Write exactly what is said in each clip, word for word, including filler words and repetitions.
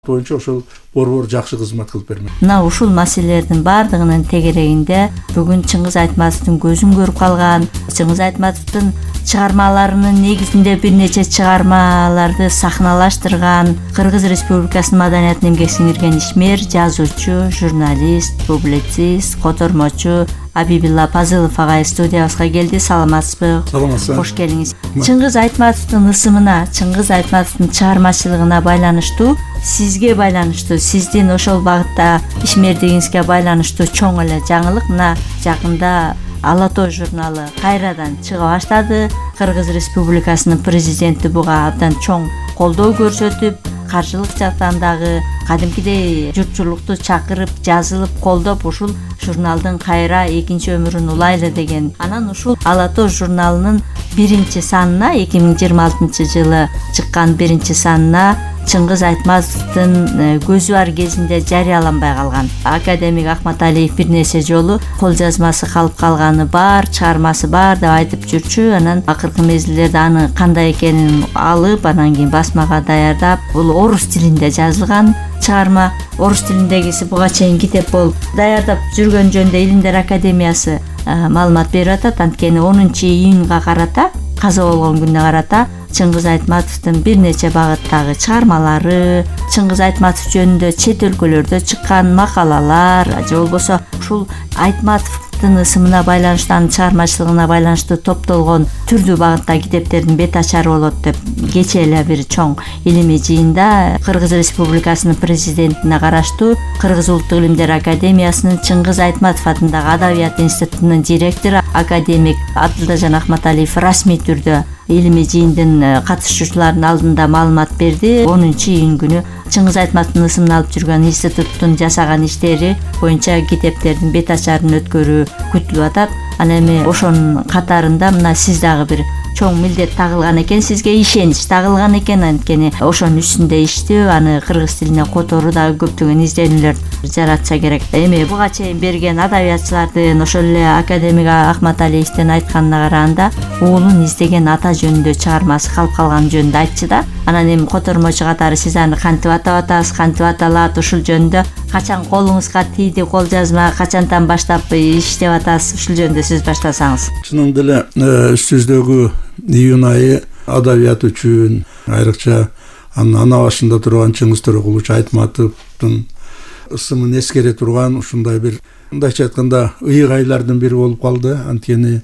боюнча ошол борбор жакшы кызмат кылып бермек. Мына ушул маселелердин бардыгынын тегерегинде бүгүн Чыңгыз Айтматовдун көзүн көрүп калган, Чыңгыз Айтматовдун чыгармаларынын негизинде бир нече чыгармаларды сахналаштырган Кыргыз Республикасынын маданиятына эмгек сиңирген ишмер, жазуучу, журналист, публицист, котормочу Абибилла Пазылов агай студиябызга келди. Саламатсызбы? Саламатсызбы. Кош келиңиз. Чыңгыз Айтматовдун ысымына, Чыңгыз Айтматовдун чыгармачылыгына байланыштуу, сизге байланыштуу, сиздин ошол багытта ишмердигиңизге байланыштуу чоң эле жаңылык мына жакында Ала тоо журналы кайрадан чыга баштады. Кыргыз Республикасынын президенти буга абдан чоң колдоо көрсөтүп, каржылык жактан дагы кадимкидей журтчулукту чакырып, жазылып, колдоп ушул журналдын кайра экинчи өмүрүн улайлы деген. Анан ушул Ала тоо журналынын биринчи санына эки миң жыйырма алтынчы жылы чыккан биринчи санына Чыңгыз Айтматовдун көзү бар кезинде жарыяланбай калган академик Акматалиев бир нече жолу кол жазмасы калып калганы бар, чыгармасы бар деп айтып жүрчү. Анан акыркы мезгилдерде аны кандай экенин алып, анан кийин басмага даярдап, бул орус тилинде жазылган чыгарма. Орус тилиндегиси буга чейин китеп болуп даярдап жүргөн жөнүндө Илимдер академиясы маалымат берип атат. Анткени онунчу июнга карата, каза болгон күнүнө карата Чыңгыз Айтматовдун бир нече багыттагы чыгармалары, Чыңгыз Айтматов жөнүндө чет өлкөлөрдө чыккан макалалар, же болбосо ушул Айтматовдун ысымына байланыштуу, анын чыгармачылыгына байланыштуу топтолгон түрдүү багытта китептердин бет ачары болот деп кечээ эле бир чоң илимий жыйында Кыргыз Республикасынын президентине караштуу Кыргыз Улуттук Илимдер академиясынын Чыңгыз Айтматов атындагы Адабият институтунун директору академик Абдылдажан Акматалиев расмий түрдө илимий жыйындын катышуучуларынын алдында маалымат берди. онунчу июнь күнү Чыңгыз Айтматовдун ысымын алып жүргөн институттун жасаган иштери боюнча китептердин бет ачарын өткөрүү күтүлүп атат. Анан эми ошонун катарында мына сиз дагы бир чоң милдет тагылган экен, сизге ишенич тагылган экен. Анткени ошонун үстүндө иштөө, аны кыргыз тилине которуу дагы көптөгөн изденүүлөр жаратса керек. Эми буга чейин берген адабиятчылардын, ошол эле академик Акматалиевдин айтканына караганда, уулун издеген ата жөнүндө чыгармасы калып калган жөнүндө айтчу да. Анан эми котормочу катары сиз аны кантип атап атасыз, кантип аталат, ушул жөнүндө качан колуңузга тийди кол жазма, качантан баштап иштеп атасыз, ушул жөнүндө сөз баштасаңыз. Чынында эле үстүбүздөгү июнь айы адабият үчүн, айрыкча анын ана башында турган Чыңгыз Төрөкулович Айтматовдун ысымын эскере турган ушундай бир, мындайча айтканда, ыйык айлардын бири болуп калды. Анткени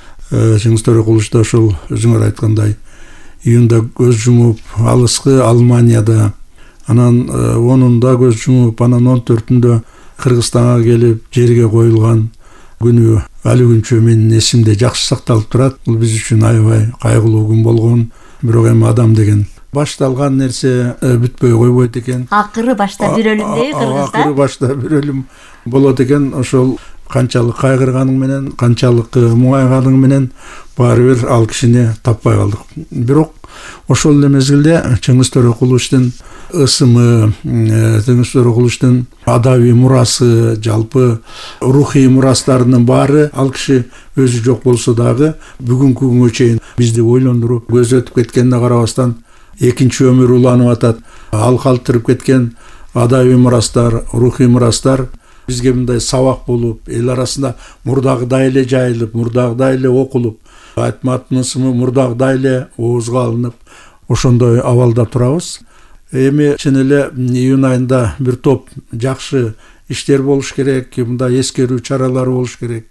Чыңгыз Төрөкулович да ошол өзүңөр айткандай июнда көз жумуп, алыскы Алманияда, анан онунда көз жумуп, анан он төртүндө Кыргызстанга келип жерге коюлган күнү али күнчө менин эсимде жакшы сакталып турат. Бул биз үчүн аябай кайгылуу күн болгон. Бирок эми адам деген башталган нерсе бүтпөй койбойт экен. Акыры башта бир өлүм дейби Кыргызда. Акыры башта бир өлүм болот экен. Ошол канчалык кайгырганың менен, канчалык муңайганың менен баары бир ал кишини таппай калдык. Бирок ошол эле мезгилде Чыңгыз Төрөкуловичтин ысымы, Чыңгыз Төрөкуловичтин адабий мурасы, жалпы рухий мурастарынын баары ал киши өзү жок болсо дагы бүгүнкү күнгө чейин бизди ойлондуруп, көз өтүп кеткенине карабастан экинчи өмүр уланып атат. Ал калтырып кеткен адабий мурастар, рухий мурастар бизге мындай сабак болуп, эл арасында мурдагыдай эле жайылып, мурдагыдай эле окулуп, Айтматовдун ысымы мурдагыдай эле оозго алынып, ошондой абалда турабыз. Эми чын эле июнь айында бир топ жакшы иштер болуш керек, мындай эскерүү чаралары болуш керек.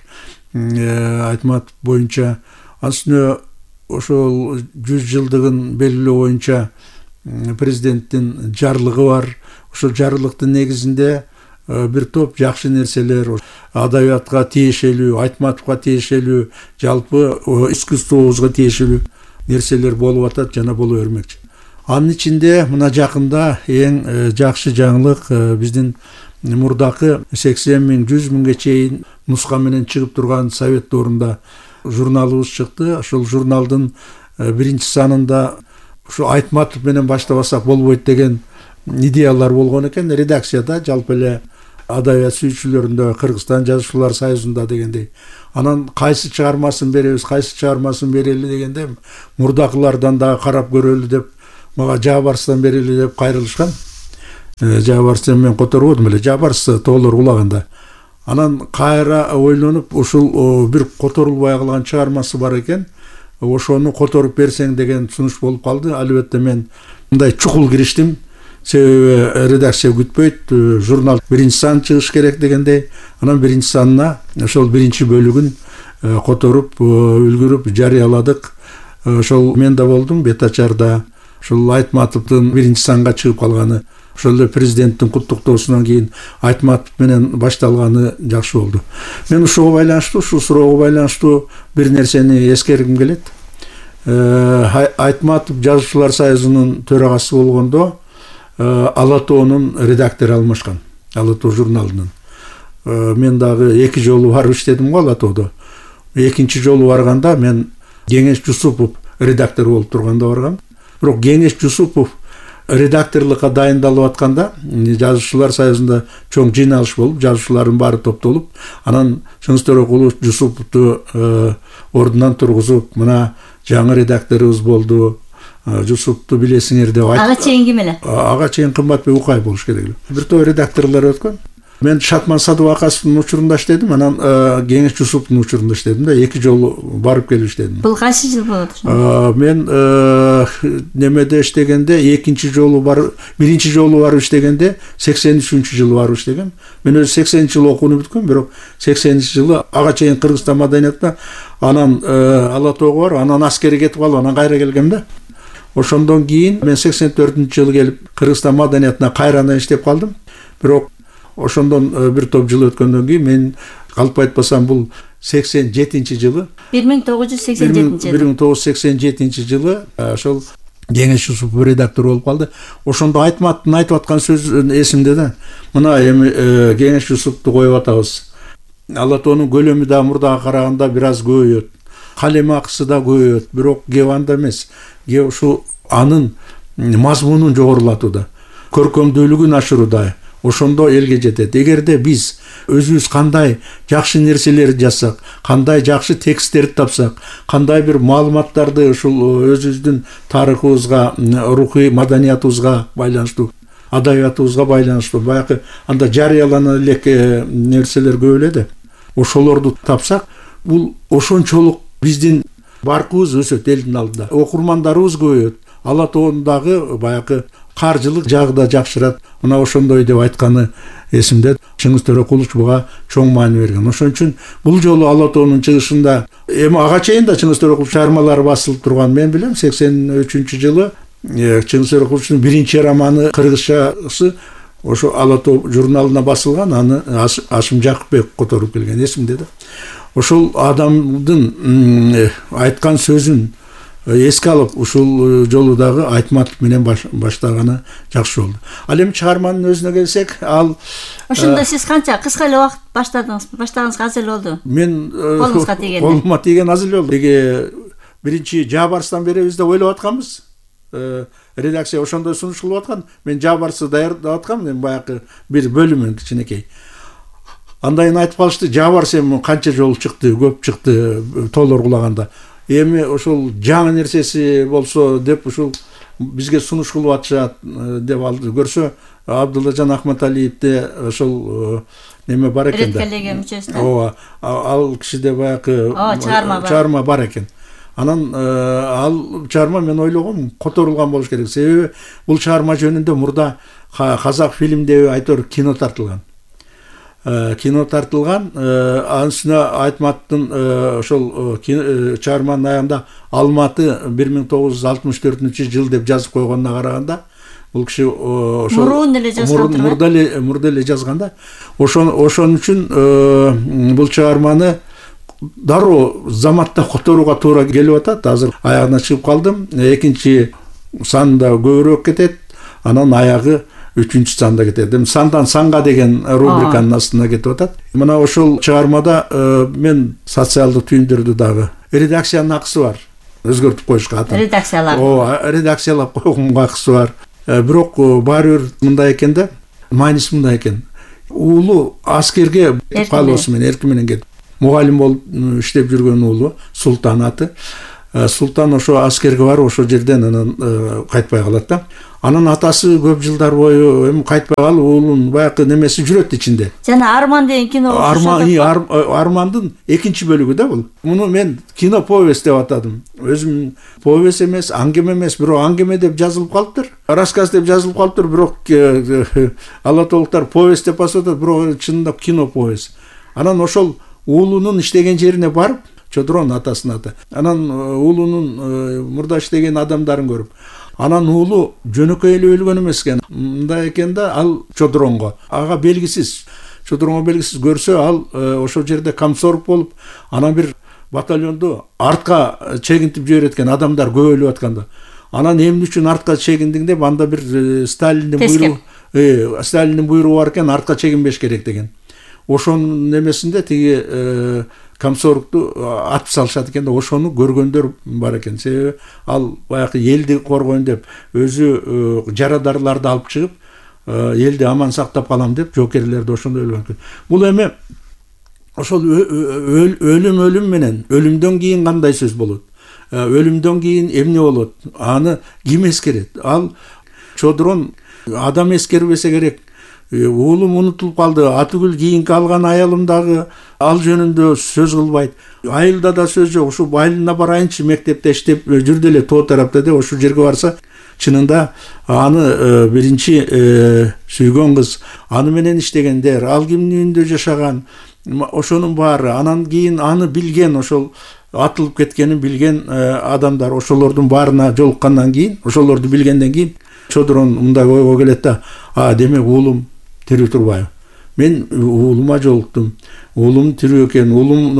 Айтматов боюнча асына ошол жүз жылдыгын белгилөө боюнча президенттин жарлыгы бар. Ошол жарлыктын негизинде бир топ жакшы нерселер адабиятка тиешелүү, Айтматовго тиешелүү, жалпы искусствобузга тиешелүү нерселер болуп атат жана боло бермекчи. Анын ичинде мына жакында эң жакшы жаңылык биздин мурдакы сексен миң, жүз миңге чейин нуска менен чыгып турган Совет доорунда журналыбыз чыкты. Ошол журналдын биринчи санында ушу Айтматов менен баштабасак болбойт деген идеялар болгон экен. Редакцияда жалпы эле адабият сүйүүчүлөрүндө, Кыргызстан жазуучулар союзунда дегендей. Анан кайсы чыгармасын беребиз, кайсы чыгармасын берели дегенде мурдакылардан да карап көрөлү деп, мага жаа барсынан берели деп кайрылышкан. Жабарсы мен которбодум эле, Жабарсы тоолор улаганда. Анан кайра ойлонуп, ушул бир которулбай калган чыгармасы бар экен. Ошону которуп берсең деген сунуш болуп калды. Албетте мен мындай чукул кириштим. Себеби редакция күтпөйт, журнал биринчи сан чыгыш керек дегендей. Анан биринчи санына ошол биринчи бөлүгүн которуп, үлгүрүп жарыяладык. Ошол мен да болдум, Бетачарда. Ошол Айтматовдун биринчи санга чыгып калганы, ошол эле президенттин куттуктоосунан кийин Айтматов менен башталганы жакшы болду. Мен ушуга байланыштуу, ушул суроого байланыштуу бир нерсени эскергим келет. Айтматов Жазуучулар союзунун төрагасы болгондо Ала тоонун редактору алмашкан, Ала тоо журналынын. Мен дагы эки жолу барып иштедим го Ала тоодо. Экинчи жолу барганда мен Кеңеш Жусупов редактор болуп турганда баргам. Бирок Кеңеш Жусупов редакторлукка дайындалып атканда Жазуучулар союзунда чоң жыйналыш болуп, жазуучулардын баары топтолуп, анан Чыңгыз Төрөкулов Жусуповду ордунан тургузуп, мына жаңы редакторубуз болду, Жусуповду билесиңер деп айтып. Ага чейин ким эле? Ага чейин Кымбатбек Укай болуш керек эле. Бир топ редакторлор өткөн. Мен Шатман Садыбакасовдун учурунда иштедим, анан Кеңеш Жусуповдун учурунда иштедим да, эки жолу барып келип иштедим. Бул кайсы жыл болот? Мен немеде иштегенде экинчи жолу бар, биринчи жолу барып иштегенде сексен үчүнчү жылы барып иштегем. Мен өзү сексенинчи жылы окууну бүткөм, бирок сексенинчи жылы ага чейин Кыргызстан маданиятында, анан Ала тоого барып, анан аскерге кетип калып, анан кайра келгем да. Ошондон кийин мен сексен төртүнчү жылы келип Кыргызстан маданиятына кайрадан иштеп калдым. Бирок ошондон бир топ жыл өткөндөн кийин мен калп айтпасам бул сексен жетинчи жылы бир миң тогуз жүз сексен жетинчи бир миң тогуз жүз сексен жетинчи жылы ошол Кеңеш Жусупов редактор болуп калды. Ошондо Айтматтын айтып аткан сөзү эсимде да. Мына эми Кеңеш Жусуповду коюп атабыз. Ала тоонун көлөмү да мурдага караганда бир аз көбөйөт. Калем акысы да көбөйөт, бирок кеп анда эмес. Кеп ушу анын мазмунун жогорулатууда, көркөмдүүлүгүн ашырууда. Ошондо элге жетет. Эгерде биз өзүбүз кандай жакшы нерселерди жазсак, кандай жакшы тексттерди тапсак, кандай бир маалыматтарды ушул өзүбүздүн тарыхыбызга, рухий маданиятыбызга байланыштуу, адабиятыбызга байланыштуу баягы анда жарыялана элек нерселер көп эле да. Ошолорду тапсак, бул ошончолук биздин баркыбыз өсөт элдин алдында. Окурмандарыбыз көбөйөт. Ала тоондагы баягы каржылык жагы да жакшырат. Мына ошондой деп айтканы эсимде. Чыңгыз Төрөкулов буга чоң маани берген. Ошон үчүн бул жолу Ала тоонун чыгышында эми ага чейин да Чыңгыз Төрөкулов чыгармалары басылып турган. Мен билем сексен үчүнчү жылы Чыңгыз Төрөкуловдун биринчи романы кыргызчасы ошо Ала тоо журналына басылган. Аны Ашым Жакыпбек которуп келген эсимде да. Ошол адамдын айткан сөзүн эске алып, ушул жолу дагы Айтматов менен баштаганы жакшы болду. Ал эми чыгарманын өзүнө келсек, ал ошондо сиз канча кыска эле убакыт баштадыңыз, баштаганыңызга аз эле болду? Мен колуңузга тийгенде. Колума тийген аз эле болду. Эге биринчи Жабарстан беребиз деп ойлоп атканбыз. Редакция ошондой сунуш кылып аткан. Мен Жабарсы даярдап аткам, мен баягы бир бөлүмүн кичинекей. Андайын айтып калышты, Жабарс эми канча жолу чыкты, көп чыкты, тоолор кулаганда. Эми ошол жаңы нерсеси болсо деп ушул бизге сунуш кылып атышат деп алды. Көрсө Абдуллажан Ахматалиевде ошол неме бар экен да. Редколлегия мүчөсү. Ооба, ал кишиде баягы чыгарма бар экен. Анан ал чыгарма мен ойлогом которулган болуш керек. Себеби бул чыгарма жөнүндө мурда казак фильмдеби айтор кино тартылган. Кино тартылган, анын үстүнө Айтматтын ошол чыгарманын аягында Алматы бир миң тогуз жүз алтымыш төртүнчү жыл деп жазып койгонуна караганда, бул киши ошол мурун эле жазган турган. Мурда эле мурда эле жазган да. Ошон ошон үчүн бул чыгарманы дароо заматта которууга туура келип атат. Азыр аягына чыгып калдым. Экинчи санда көбүрөөк кетет, анан аягы үчүнчү санда кетет. Эми сандан санга деген рубриканын астына кетип атат. Мына ошол чыгармада мен социалдык түйүндөрдү дагы редакциянын акысы бар. Өзгөртүп коюшка атын. Редакциялап. Ооба, редакциялап койгонго акысы бар. Бирок баары бир мындай экен да, майнис мындай экен. Уулу аскерге калуусу менен, эрки менен кетип. Мугалим болуп иштеп жүргөн уулу Султан аты. Султан ошо аскерге барып ошо жерден анан кайтпай калат да. Анан атасы көп жылдар бою эми кайтпай калып, уулунун баягы немеси жүрөт ичинде. Жана Арман деген кино Арман, Армандын экинчи бөлүгү да бул. Муну мен кино повесть деп атадым. Өзүм повесть эмес, аңгеме эмес, бирок аңгеме деп жазылып калыптыр. Рассказ деп жазылып калыптыр, бирок алатолуктар повесть деп басат, бирок чынында кино повесть. Анан ошол уулунун иштеген жерине барып, Чодрон атасынын аты. Анан уулунун мурда иштеген адамдарын көрүп, анан уулу жөнөкөй эле өлгөн эмес экен. Мындай экен да, ал Чодронго, ага белгисиз, Чодронго белгисиз көрсө, ал ошол жерде комсорг болуп, анан бир батальонду артка чегинтип жиберет экен, адамдар көбөйлөп атканда. Анан эмне үчүн артка чегиндиң деп, анда бир Сталиндин буйругу, э, Сталиндин буйругу бар экен, артка чегинбеш керек деген. Ошонун немесинде тиги комсоргду атып салышат экен да, ошону көргөндөр бар экен. Себеби ал баягы элди коргойн деп, өзү жарадарларды алып чыгып, элди аман сактап калам деп, жоокерлерди ошондой өлгөн экен. Бул эми ошол өлүм өлүм менен, өлүмдөн кийин кандай сөз болот? Өлүмдөн кийин эмне болот? Аны ким эскерет? Ал Чодрон адам эскербесе керек. Уулум унутулуп калды, атүгүл кийинки алган аялым дагы ал жөнүндө сөз кылбайт. Айылда да сөз жок. Ушу айылына барайынчы, мектепте иштеп жүрдү эле тоо тарапта деп, ошол жерге барса, чынында аны биринчи сүйгөн кыз, аны менен иштегендер, ал кимдин үйүндө жашаган, ошонун баары, анан кийин аны билген, ошол атылып кеткенин билген адамдар, ошолордун баарына жолуккандан кийин, ошолорду билгенден кийин Чодрон мындай ойго келет да, а демек уулум тирүү турбайбы? Мен уулума жолуктум. Уулум тирүү экен,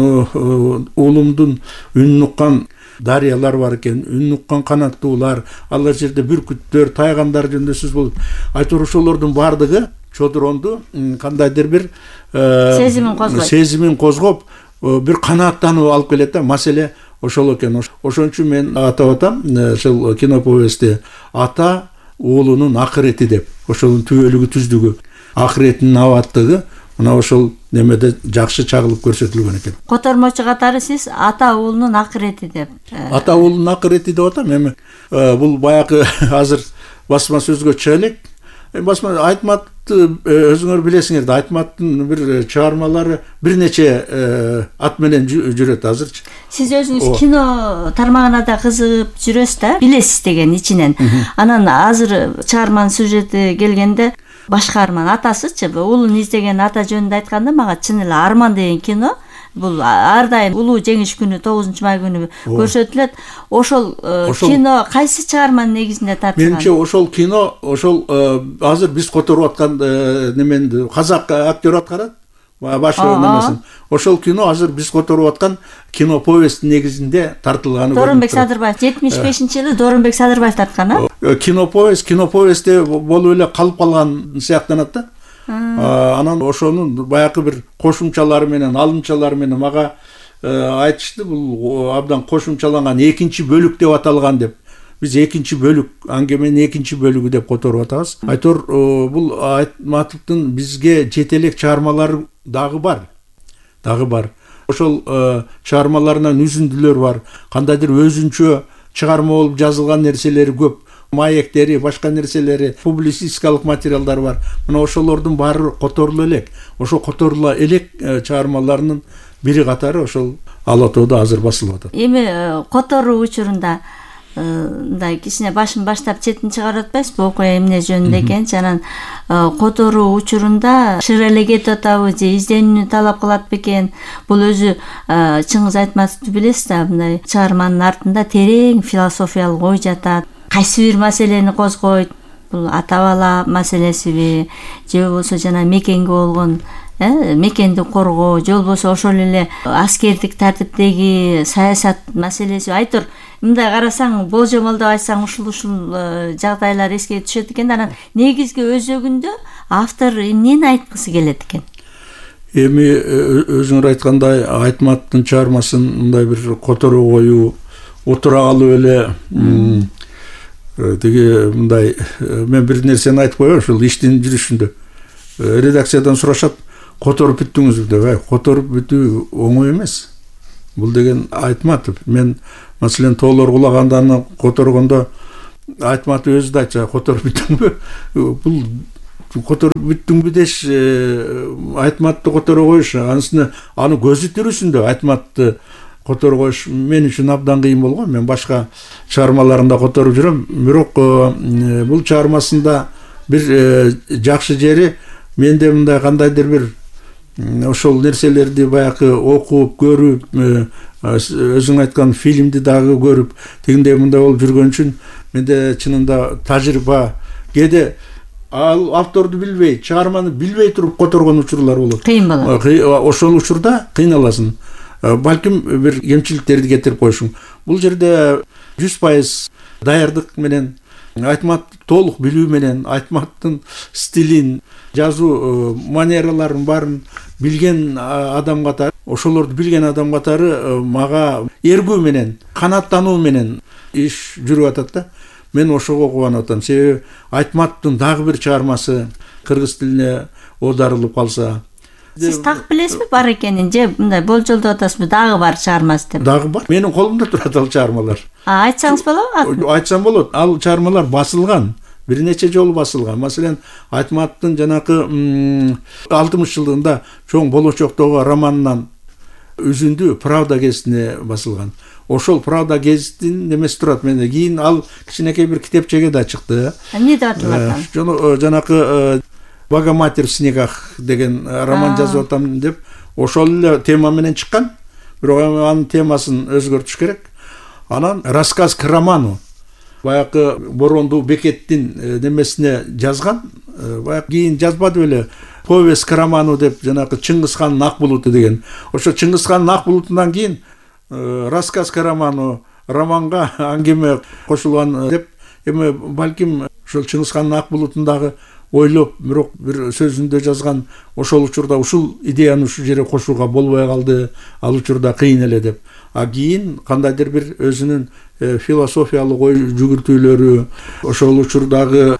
уулум уулумдун үнүн уккан дарыялар бар экен, үнүн уккан канаттуулар, алар жерде бүркүттөр, тайгандар жөнүндө сөз болуп. Айтор ошолордун бардыгы Чодронду кандайдыр бир сезимин козгойт. Сезимин козгоп, бир канааттанып алып келет да, маселе ошол экен. Ошон үчүн мен атап атам, ошол кино повести ата уулунун акырети деп, ошонун түбөлүгү түздүгү, акыретинин абаттыгы мына ошол немеде жакшы чагылып көрсөтүлгөн экен. Котормочу катары сиз ата уулунун акырети деп. Ата уулунун акырети деп атам. Эми бул баягы азыр басма сөзгө чыга элек. Басма Айтматты өзүңөр билесиңер да, Айтматтын бир чыгармалары бир нече ат менен жүрөт азырчы. Сиз өзүңүз кино тармагына да кызыгып жүрөсүз да, билесиз деген ичинен. Анан азыр чыгарманын сюжети келгенде башка арман, атасычы, уулун издеген ата жөнүндө айтканда, мага чын эле Арман деген кино бул ар дайым улуу жеңиш күнү тогузунчу май күнү көрсөтүлөт. Ошол кино кайсы чыгарманын негизинде тартылган? Менимче ошол кино, ошол азыр биз которуп аткан немен казак актер аткарат, башы немесин. Ошол кино азыр биз которуп аткан кино повесттин негизинде тартылганы. Дорунбек Садырбаев жетимиш бешинчи жылы Дорунбек Садырбаев тарткан, а? Кино повест, кино повестте болуп эле калып калган сыяктанат да. Анан ошонун баягы бир кошумчалары менен, алымчалары менен мага айтышты, бул абдан кошумчаланган экинчи бөлүк деп аталган деп. Биз экинчи бөлүк, аңгеменин экинчи бөлүгү деп которуп атабыз. Айтор бул Айтматовдун бизге жетелек чыгармалары дагы бар. Дагы бар. Ошол чыгармаларынан үзүндүлөр бар. Кандайдыр өзүнчө чыгарма болуп жазылган нерселери көп. Маектери, башка нерселери, публицистикалык материалдар бар. Мына ошолордун баары которулу элек. Ошо которула элек чыгармаларынын бири катары ошол Алатоодо азыр басылып атат. Эми которуу учурунда мындай кичине башын баштап четин чыгарып атпайсызбы, окуя эмне жөнүндө экенчи, анан которуу учурунда шыр эле кетип атабы же изденүүнү талап кылат бекен? Бул өзү Чыңгыз Айтматовду билесиз да, мындай чыгарманын артында терең философиялык ой жатат. Кайсы бир маселени козгойт? Бул ата бала маселесиби, же болбосо жана мекенге болгон мекенди коргоо, же болбосо ошол эле аскердик тартиптеги саясат маселеси? Айтор, мындай карасаң, болжомолдоп айтсаң ушул ушул жагдайлар эске түшөт экен. Анан негизги өзөгүндө автор эмнени айткысы келет экен? Эми өзүңөр айткандай, Айтматтын чыгармасын мындай бир которуу коюу, отура калып эле тиги мындай, мен бир нерсени айтып коеюн, ушул иштин жүрүшүндө редакциядан сурашат, которуп бүттүңүзбү деп. Которуп бүтүү оңой эмес. Бул деген Айтматов. Мен Маселен тоолор кулаганданы которгондо Айтмат өзү да айтса, которуп бүттүңбү? Бул которуп бүттүңбү деш, Айтматты которо коюш, анысыны аны көзү тирүүсүндө Айтматты которо коюш мен үчүн абдан кыйын болгон. Мен башка чыгармаларында которуп жүрөм, бирок бул чыгармасында бир жакшы жери менде мындай кандайдыр бир ошол нерселерди баягы окуп, көрүп, өзүң айткан фильмди дагы көрүп, тигиндей мындай болуп жүргөн үчүн менде чынында тажрыйба, кээде ал авторду билбей, чыгарманы билбей туруп которгон учурлар болот. Кыйын болот. Ошол учурда кыйналасың. Балким бир кемчиликтерди кетирип коюшуң. Бул жерде жүз пайыз даярдык менен, Айтмат толук билүү менен, Айтматтын стилин, жазуу манераларын барын билген адам катары, ошолорду билген адам катары мага эргүү менен, канааттануу менен иш жүрүп атат да. Мен ошого кубанып атам. Себеби Айтматтын дагы бир чыгармасы кыргыз тилине оодарылып калса. Сиз так билесизби бар экенин, же мындай болжолдоп атасызбы, дагы бар чыгармасы деп? Дагы бар. Менин колумда турат ал чыгармалар. А, айтсаңыз болобу? Айтсам болот. Ал чыгармалар басылган. Бир нече жолу басылган. Маселен, Айтматтын жанакы алтымыш жылдыгында чоң болочоктогу романынан үзүндү Правда гезитине басылган. Ошол Правда гезитинин немеси турат менде. Кийин ал кичинекей бир китепчеге да чыкты. Эмне деп аталат? Жанакы Богоматерь в снегах деген роман жазып атам деп, ошол эле тема менен чыккан. Бирок анын темасын өзгөртүш керек. Анан рассказ к роману. Баягы Борондуу Бекеттин немесине жазган. Баягы кийин жазбады беле. Повесть к роману деп, жанакы Чыңгызхандын Ак булуту деген. Ошо Чыңгызхандын Ак булутунан кийин рассказ к роману, романга аңгеме кошулган деп, эми балким ошол Чыңгызхандын Ак булутундагы ойлоп, бирок бир сөзүндө жазган ошол учурда ушул идеяны ушул жерге кошууга болбой калды, ал учурда кыйын эле деп. А кийин кандайдыр бир өзүнүн философиялык ой жүгүртүүлөрү, ошол учурдагы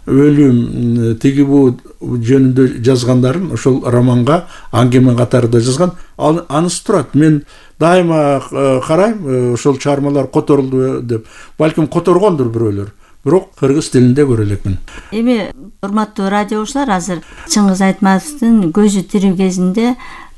өлүм, тиги бу жөнүндө жазгандарын ошол романга аңгеме катарында жазган. Анысы турат. Мен дайыма карайм, ошол чыгармалар которулду деп. Балким которгондур бирөөлөр. Бирок кыргыз тилинде көрө элекмин. Эми урматтуу радиолучулар, азыр Чыңгыз Айтматовдун көзү тирүү кезинде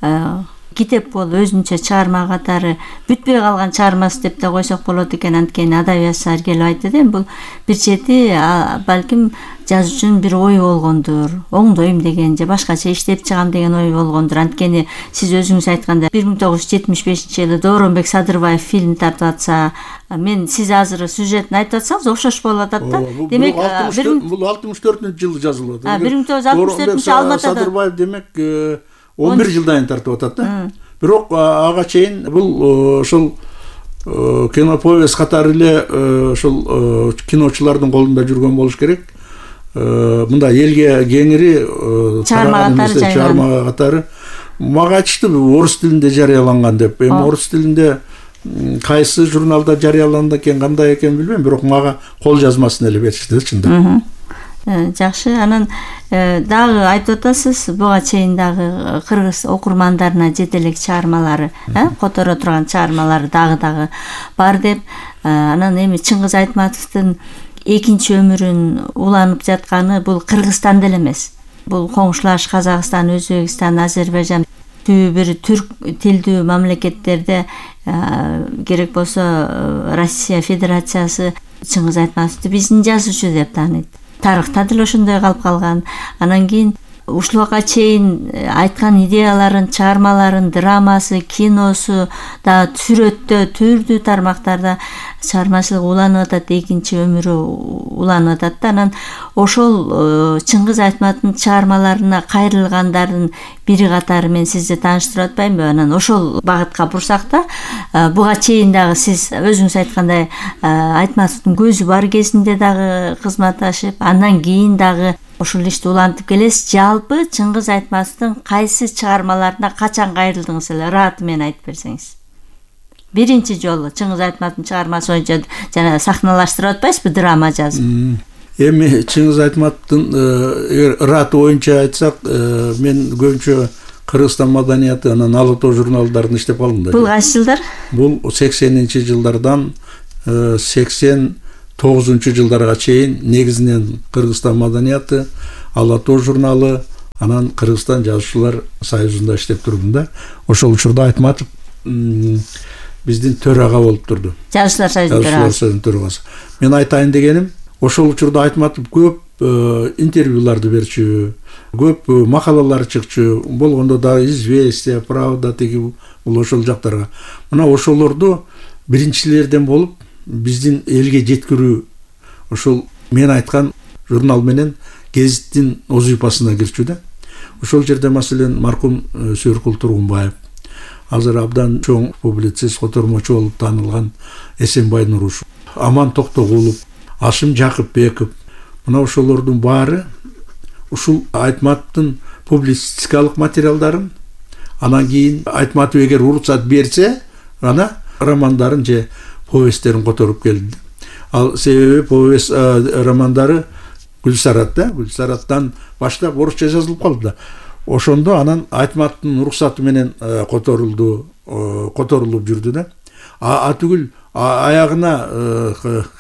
китеп болуп өзүнчө чыгарма катары бүтпөй калган чыгармасы деп да койсок болот экен. Анткени адабиятчылар келип айтты да, бул бир чети балким жазуучунун бир ою болгондур, оңдойм деген же башкача иштеп чыгам деген ой болгондур. Анткени сиз өзүңүз айтканда бир миң тогуз жүз жетимиш бешинчи жылы Дооронбек Садырбаев фильм тартып атса, мен сиз азыр сюжетин айтып атсаңыз окшош болуп атат да. Демек бул алтымыш төртүнчү жылы жазылды. бир миң тогуз жүз алтымыш төртүнчү Алматыда Садырбаев демек он бир жылдан тартып атат да. Бирок ага чейин бул ошол киноповесть катары эле ошол киночулардын колунда жүргөн болуш керек. Мында элге кеңири чыгарма катары мага айтышты, орус тилинде жарыяланган деп. Эми орус тилинде кайсы журналда жарыяланды экен, кандай экен билбейм, бирок мага кол жазмасын эле беришти чындап. Жакшы, анан дагы айтып атасыз, буга чейин дагы кыргыз окурмандарына жете элек чыгармалары, которо турган чыгармалары дагы дагы бар деп. Анан эми Чыңгыз Айтматовдун экинчи өмүрүн уланып жатканы бул Кыргызстанда эле эмес. Бул коңшулаш Казакстан, Өзбекстан, Азербайжан түбү бир түрк тилдүү мамлекеттерде, керек болсо Россия Федерациясы Чыңгыз Айтматовду биздин жазуучу деп тааныйт. Тарыхта деле ошондой калып калган. Анан кийин ушулга чейин айткан идеяларын, чыгармаларын, драмасы, киносу да сүрөттө, түрдүү тармактарда чыгармачылыгы уланып атат, экинчи өмүрү уланып атат. Анан ошол Чыңгыз Айтматовдун чыгармаларына кайрылгандардын бири катары мен сизди тааныштырып атпаймынбы? Анан ошол багытка бурсак да, буга чейин дагы сиз өзүңүз айткандай Айтматовдун көзү бар кезинде дагы кызматташып, андан кийин дагы ошол ишти улантып келесиз. Жалпы Чыңгыз Айтматовдун кайсы чыгармаларына качан кайрылдыңыз эле, ыраты менен айтып берсеңиз. Биринчи жолу Чыңгыз Айтматовдун чыгармасы боюнча жана сахналаштырып атпайсызбы, драма жазып? Эми Чыңгыз Айтматовдун ыраты боюнча айтсак, мен көбүнчө Кыргызстан маданияты анан Ала Тоо журналдарында иштеп калдым да. Бул кайсы жылдар? Бул сексенинчи жылдардан сексен тогузунчу жылдарга чейин негизинен Кыргызстан маданияты, Ала Тоо журналы, анан Кыргызстан жазуучулар союзунда иштеп турдум да. Ошол учурда Айтматов биздин төрага болуп турду. Жазуучулар союзунун төрагасы. Мен айтайын дегеним, ошол учурда Айтматов көп интервьюларды берчү, көп макалалар чыкчу, болгондо да Известия, Правда теги бул ошол жактарга. Мына ошолорду биринчилерден болуп биздин элге жеткирүү ошол мен айткан журнал менен гезиттин озуйпасына кирчү да. Ошол жерде маселен маркум Сүйөркул Тургунбаев, азыр абдан чоң публицист, котормочу болуп таанылган Эсенбай Нурушев, Аман Токтогулов, Ашым Жакыпбеков, мына ошолордун баары ушул Айтматовдун публицистикалык материалдарын, анан кийин Айтматов эгер уруксат берсе, ана романдарын же повесттерин которуп келди. Ал себеби повест романдары Гүлсарат да, Гүлсараттан баштап орусча жазылып калды да. Ошондо анан Айтматовдун уруксаты менен которулду, которулуп жүрдү да. А түгүл аягына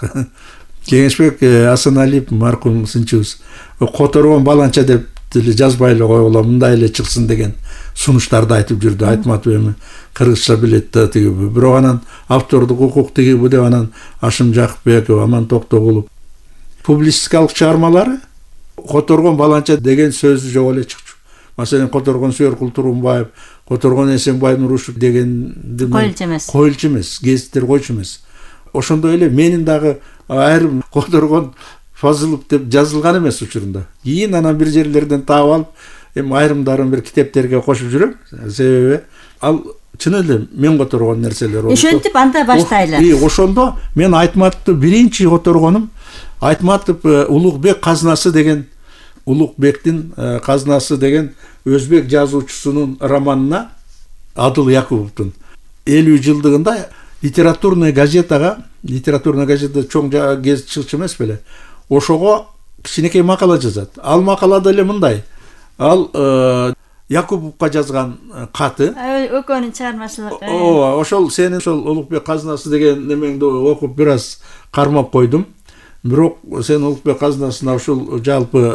Кеңешбек Асаналиев маркум сынчыбыз которгон баланча деп жазбай эле койгула, мындай эле чыксын деген сунуштарды айтып жүрдү. Айтматов эми кыргызча билет да тиги. Бирок анан автордук укук тиги бу деп анан Ашым Жакыпбеков, Аман Токтогулов публицистикалык чыгармалары которгон баланча деген сөзү жок эле чыкчу. Маселен которгон Сүйөркул Тургунбаев, которгон Эсенбай Нурушев дегенди коюлчу эмес. Коюлчу эмес, гезиттер койчу эмес. Ошондой эле менин дагы айрым которгон Фазылов деп жазылган эмес учурунда. Кийин анан бир жерлерден таап алып, эми айрымдарын бир китептерге кошуп жүрөм. Себеби ал чын эле мен которгон нерселер. Ошентип анда баштайлы. И ошондо мен Айтматовду биринчи которгонум Айтматов Улукбек казнасы деген, Улукбектин казнасы деген өзбек жазуучусунун романына, Адыл Якуповдун элүү жылдыгында литературный газетага, литературный газета чоң гезит чыкчу эмес беле. Ошого кичинекей макала жазат. Ал макалада эле мындай. Ал Якуповго жазган каты. Экөөнүн чыгармачылыгы. Ооба, ошол сенин ошол Улукбек казнасы деген немеңди окуп бир аз кармап койдум. Бирок сен Улукбек казнасына ушул жалпы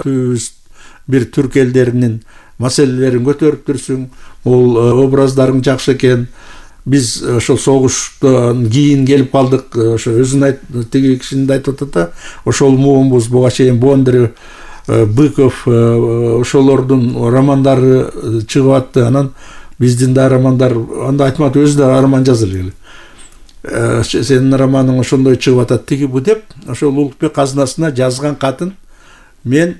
бир түрк элдеринин маселелерин көтөрүп жүрсүң. Бул образдарың жакшы экен. Биз ошол согуштан кийин келип калдык. Ошо өзүн айт, тиги кишини айтып атат да. Ошол муунбуз буга чейин Бондарев, Быков, ошолордун романдары чыгып атты. Анан биздин да романдар, анда Айтматов өзү да роман жазып эле. Сенин романың ошондой чыгып атат тиги бу деп, ошол Улукбек казнасына жазган катын мен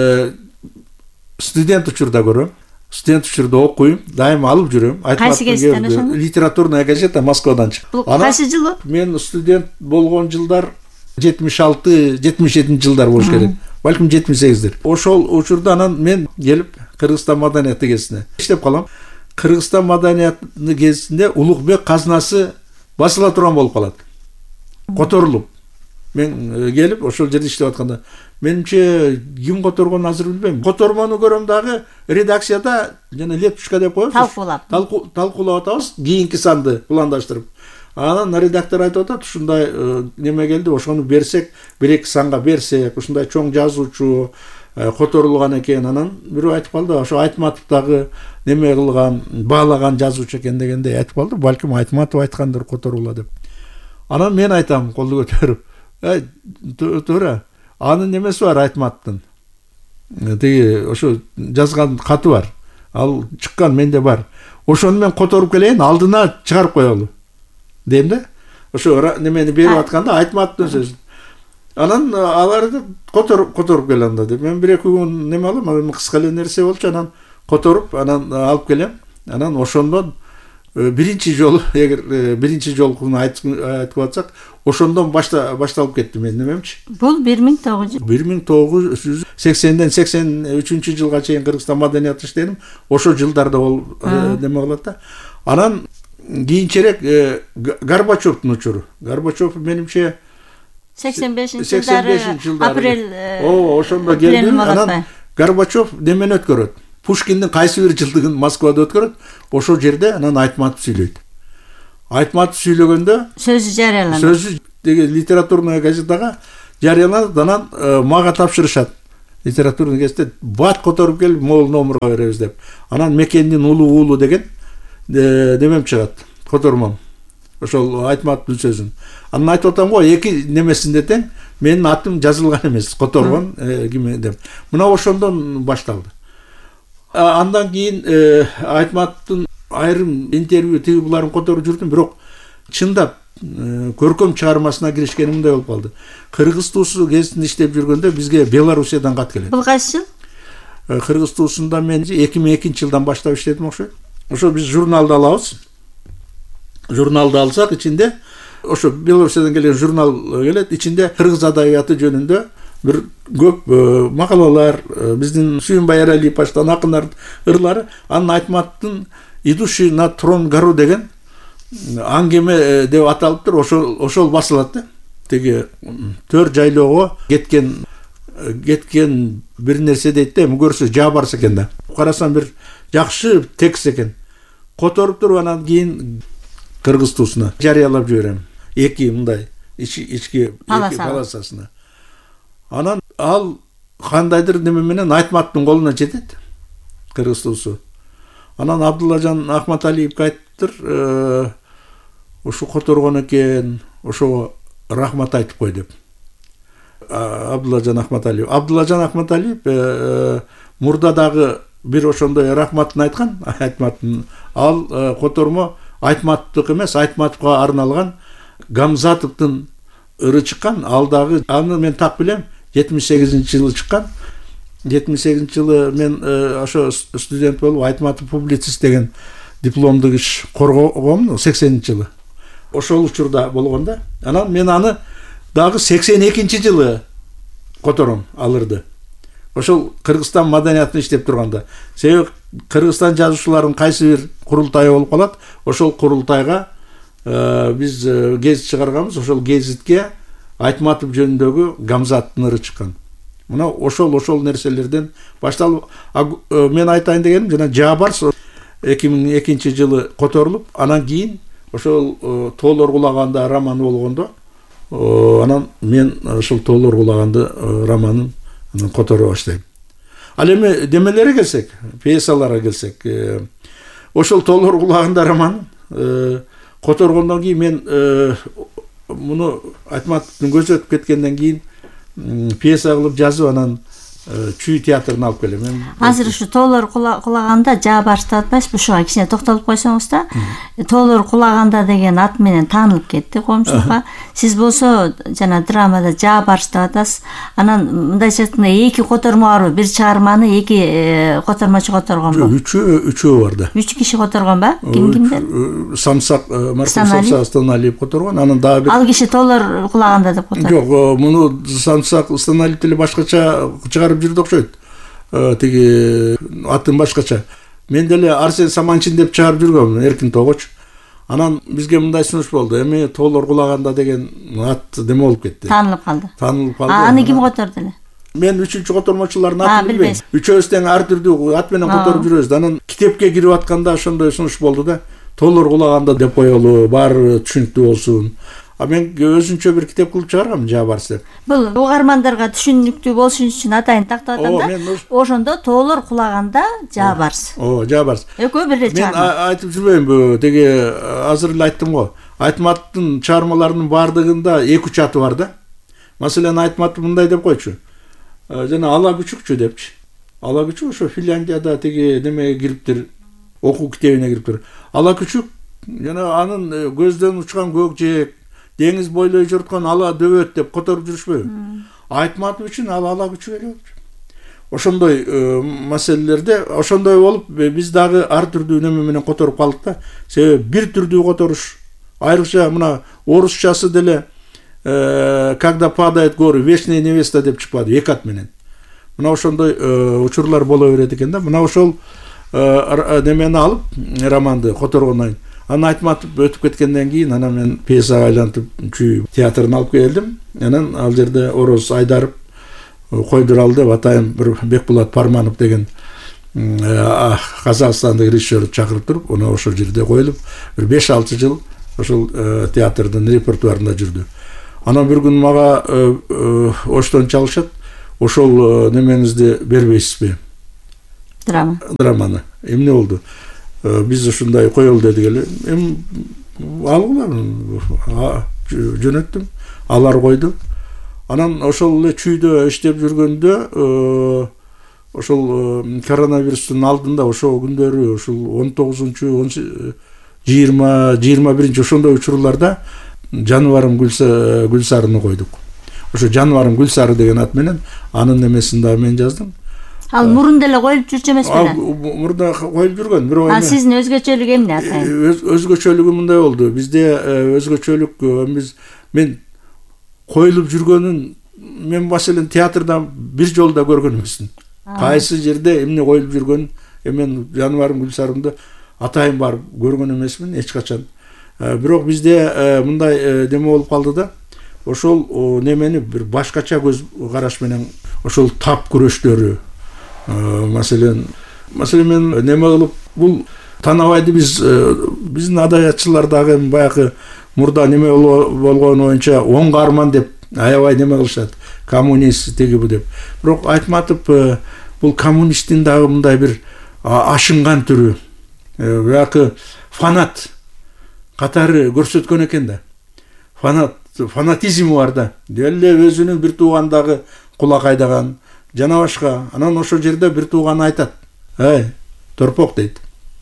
студент учурда көрөм. Студент учурда окуйм, дайыма алып жүрөм. Айтматов литературная газета Москвадан чыкты. Кайсы жылы? Мен студент болгон жылдар жетимиш алты жетимиш жетинчи жылдар болуш керек. Балким жетимиш сегиздер. Ошол учурда анан мен келип Кыргызстан маданияты гезитине иштеп калам. Кыргызстан маданияты гезитинде Улукбек казнасы басыла турган болуп калат. Которулуп. Мен келип ошол жерде иштеп атканда, менимче ким которгонун азыр билбейм. Котормону көрөм дагы редакцияда жана летушка деп коебуз. Талкуулап. Талкуулап атабыз, кийинки санды пландаштырып. Анан редактор айтып атат, ушундай неме келди, ошону берсек, бир эки санга берсек, ушундай чоң жазуучу которулган экен. Анан бирөө айтып калды, ошо Айтматов дагы неме кылган, баалаган жазуучу экен дегенде айтып калды, балким Айтматов айткандыр которула деп. Анан мен айтам, колду көтөрүп, ай, туура, анын немеси бар Айтматовдун. Тиги ошо жазган каты бар. Ал чыккан менде бар. Ошону мен которуп келейин, алдына чыгарып коелу. Дейм да? Ошо немени берип атканда Айтматовдун сөзүн. Анан аларды которуп которуп кел анда деп. Мен бир эки күн неме алам, анан кыска эле нерсе болчу, анан которуп, анан алып келем. Анан ошондон биринчи жолу, эгер биринчи жолкуну айтып атсак, ошондон башта башталып кетти менин немемчи. Бул бир миң тогуз жүз сексенден сексен үчүнчү жылга чейин Кыргызстан маданияты иштедим. Ошо жылдарда бол неме кылат да. Анан кийинчерээк Горбачевдун учуру. Горбачев менимче сексен бешинчи жылдары апрель. О, ошондо келди. Анан Горбачев немени өткөрөт. Пушкиндин кайсы бир жылдыгын Москвада өткөрөт. Ошол жерде анан Айтматов сүйлөйт. Айтматов сүйлөгөндө сөзү жарыяланат. Сөзү деген литературный газетага жарыяланат, анан мага тапшырышат. Литературный газетте бат которуп келип, могул номерга беребиз деп. Анан Мекендин улуу уулу деген демем чыгат, котормом. Ошол Айтматовдун сөзүн. Анан айтып атам го, эки немесинде тең менин атым жазылган эмес, которгон ким деп. Мына ошондон башталды. Андан кийин Айтматовдун айрым интервью тиги буларын которуп жүрдүм, бирок чындап көркөм чыгармасына киришкеним мындай болуп калды. Кыргыз туусу газетинде иштеп жүргөндө бизге Белоруссиядан кат келет. Бул кайсы жыл? Кыргыз туусунда мен эки миң экинчи жылдан баштап иштедим окшойт. Ошо биз журналды алабыз. Журналды алсак, ичинде ошо Белоруссиядан келген журнал келет, ичинде кыргыз адабияты жөнүндө бир көп макалалар, биздин Сүйүнбай Эралиев баштаган акындар ырлары, анын Айтматовдун «Идущий на трон гору» деген аңгеме деп аталыптыр, ошол ошол басылат да. Теги төр жайлоого кеткен кеткен бир нерсе дейт да, көрсө жабарс экен да. Карасам бир жакшы текст экен. Которуп туруп анан кийин Кыргыз туусуна жарыялап жиберем. Эки мындай ички полосасына. Анан ал кандайдыр неме менен Айтматовдун колуна жетет. Кыргыз туусу. Анан Абдуллажан Ахматалиевге айтыптыр, ушу которгон экен, ошого рахмат айтып кой деп. Абдуллажан Ахматалиев. Абдуллажан Ахматалиев мурдадагы бир ошондой рахматын айткан, Айтматовдун. Ал котормо Айтматовдук эмес, Айтматовго арналган Гамзатовдун ыры чыккан. Алдагы аны мен так билем, жетимиш сегизинчи жылы чыккан. жетимиш сегизинчи жылы мен ошо студент болуп Айтматов публицист деген дипломдук иш коргогом сексенинчи жылы. Ошол учурда болгондо. Анан мен аны дагы сексен экинчи жылы котором алырды. Ошол Кыргызстан маданиятын иштеп турганда. Себеби Кыргызстан жазуучуларынын кайсы бир курултайы болуп калат. Ошол курултайга биз гезит чыгарганбыз. Ошол гезитке Айтматов жөнүндөгү Гамзаттын ыры чыккан. Мына ошол ошол нерселерден башталып, мен айтайын дегеним, жана Жабарс эки миң экинчи жылы которулуп, анан кийин ошол Тоолор кулаганда романы болгондо, анан мен ошол Тоолор кулаганды романын анан которо баштайм. Ал эми демелерге келсек, пьесаларга келсек, ошол Тоолор кулаганда романын которгондон кийин мен муну Айтматовдун көзү өтүп кеткенден кийин пьеса кылып жазып, анан Чүй театрына алып келем. Азыр ушу Тоолор кулаганда Жабарсты атпайсызбы, ушуга кичине токтолуп койсоңуз да. Тоолор кулаганда деген ат менен таанылып кетти коомчулукка. Сиз болсо жана драмада Жабарсты атасыз. Анан мындайча айтканда эки котормо барбы? Бир чыгарманы эки котормочу которгонбу? Үчөө, үчөө бар да. Үч киши которгонбу? Ким кимдер? Самсак, Маркус Самсак Станалиев которгон, анан дагы бир. Ал киши Тоолор кулаганда деп которгон. Жок, муну Самсак Станалиев деле башкача чыгарып жүрдү окшойт. Тиги атын башкача. Мен деле Арсен Саманчин деп чыгарып жүргөм, Эркин Тогоч. Анан бизге мындай сунуш болду. Эми Тоолор кулаганда деген ат деме болуп кетти. Таанылып калды. Таанылып калды. Аны ким которду эле? Мен үчүнчү котормочулардын атын билбейм. Үчөөбүз тең ар түрдүү ат менен которуп жүрөбүз. Анан китепке кирип атканда ошондой сунуш болду да. Тоолор кулаганда деп коелу, баары түшүнүктүү болсун. А мен өзүнчө бир китеп кылып чыгаргам, Жабарс деп. Бул угармандарга түшүнүктүү болушун үчүн атайын тактап атам да. Ошондо Тоолор кулаганда Жабарс. О, Жабарс. Экөө бир эле чыгарма. Мен айтып жүрбөймбү, теги азыр эле айттым го. Айтматовдун чыгармаларынын баардыгында эки үч аты бар да. Маселен Айтматов мындай деп койчу. Жана Ала күчүкчү депчи. Ала күчүк ошо Финляндияда теги немеге кириптир, окуу китебине кириптир. Ала күчүк жана анын көздөн учкан көк жээк, деңиз бойлой жорткон ала дөбөт деп которуп жүрүшпөйбү? Айтматов үчүн ал ала күчүк эле болчу. Ошондой маселелерде ошондой болуп биз дагы ар түрдүү неме менен которуп калдык да. Себеби бир түрдүү которуш. Айрыкча мына орусчасы деле когда падает горы, вечная невеста деп чыкпады, эки ат менен. Мына ошондой учурлар боло берет экен да. Мына ошол немени алып, романды которгондон кийин аны Айтматов өтүп кеткенден кийин анан мен пьесага айлантып Чүй театрына алып келдим. Анан ал жерде Ороз Айдаров койдурал деп атайын бир Бекбулат Парманов деген казакстандык режиссер чакырып туруп, уну ошол жерде коюлуп, бир беш алты жыл ошол театрдын репертуарында жүрдү. Анан бир күн мага оштон чалышат, ошол немеңизди бербейсизби? Драма. Драманы. Эмне болду? Биз ушундай коелу дедик эле. Эми алгыла жөнөттүм. Алар койду. Анан ошол эле чүйдө иштеп жүргөндө ошол коронавирустун алдында ошол күндөрү ушул он тогузунчу жыйырма жыйырма биринчи ошондой учурларда жаныбарым Гүлсарыны койдук. Ошо жаныбарым Гүлсары деген ат менен анын немесин да мен жаздым. Ал мурун деле коюлуп жүрчү эмес беле? Мурда коюлуп жүргөн, бирок А сиздин өзгөчөлүгү эмне атайын? Өзгөчөлүгү мындай болду. Бизде өзгөчөлүк биз мен коюлуп жүргөнүн мен маселен театрда бир жолу да көргөн эмесмин. Кайсы жерде эмне коюлуп жүргөнүн мен жаныбарым Гүлсарымды атайын барып көргөн эмесмин эч качан. Бирок бизде мындай деме болуп калды да, ошол немени бир башкача көз караш менен ошол тап күрөштөрү, маселен, маселен мен неме кылып, бул Танабайды биз биздин адаятчылар дагы баягы мурда неме болгон боюнча оң каарман деп аябай неме кылышат. Коммунист теги бу деп. Бирок Айтматов бул коммунисттин дагы мындай бир ашынган түрү, баягы фанат катары көрсөткөн экен да. Фанат, фанатизм бар да. Деле өзүнүн бир туугандагы кулак айдаган жана башка. Анан ошол жерде бир тууган айтат. Эй, Торпок дейт.